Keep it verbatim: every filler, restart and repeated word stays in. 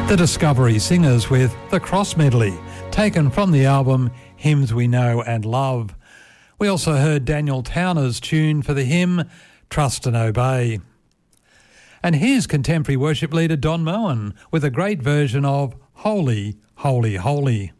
The Discovery Singers with The Cross Medley, taken from the album Hymns We Know and Love. We also heard Daniel Towner's tune for the hymn Trust and Obey. And here's contemporary worship leader Don Moen with a great version of Holy, Holy, Holy.